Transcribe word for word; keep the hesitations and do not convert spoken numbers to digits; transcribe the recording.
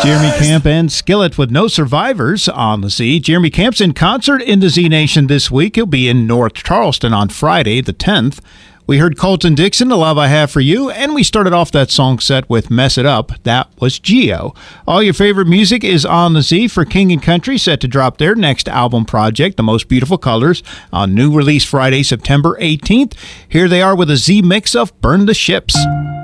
Jeremy Camp and Skillet with No Survivors on the Z. Jeremy Camp's in concert in the Z Nation this week. He'll be in North Charleston on Friday, the tenth. We heard Colton Dixon, The Love I Have for You, and we started off that song set with Mess It Up. That was Geo. All your favorite music is on the Z for King and Country, set to drop their next album project, The Most Beautiful Colors, on new release Friday, September eighteenth. Here they are with a Z mix of Burn the Ships.